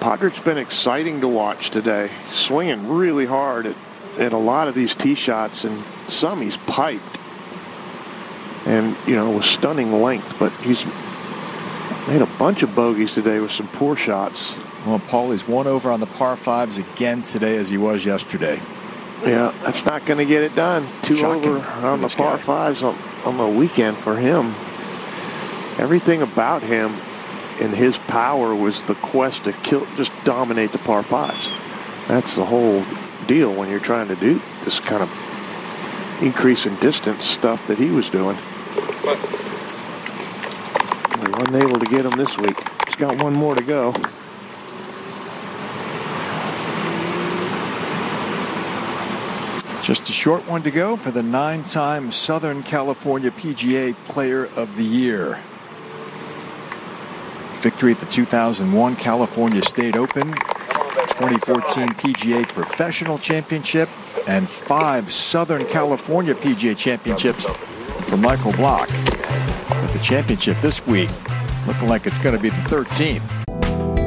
Podrick's been exciting to watch today. Swinging really hard at a lot of these tee shots, and some he's piped. And, with stunning length, but he's made a bunch of bogeys today with some poor shots. Well, Paulie's 1 over on the par 5s again today as he was yesterday. Yeah, that's not going to get it done. 2 Shocking over on the par 5s on the weekend for him. Everything about him and his power was the quest to just dominate the par 5s. That's the whole deal when you're trying to do this kind of increase in distance stuff that he was doing. He wasn't able to get him this week. He's got one more to go. Just a short one to go for the 9-time Southern California PGA Player of the Year. Victory at the 2001 California State Open, 2014 PGA Professional Championship, and 5 Southern California PGA Championships for Michael Block. With the championship this week looking like it's going to be the 13th.